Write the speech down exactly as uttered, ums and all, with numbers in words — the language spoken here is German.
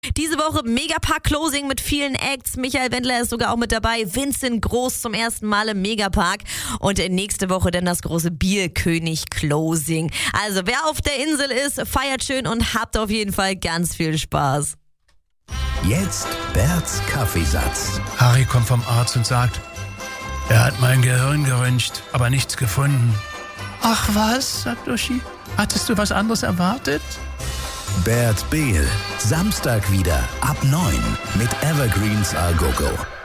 Diese Woche Megapark-Closing mit vielen Acts. Michael Wendler ist sogar auch mit dabei. Vincent Groß zum ersten Mal im Megapark. Und nächste Woche dann das große Bierkönig-Closing. Also wer auf der Insel ist, feiert schön und habt auf jeden Fall ganz viel Spaß. Jetzt Berts Kaffeesatz. Harry kommt vom Arzt und sagt, er hat mein Gehirn geröntgt, aber nichts gefunden. Ach was, sagt Uschi. Hattest du was anderes erwartet? Bert Behl, Samstag wieder ab neun mit Evergreens A Go Go.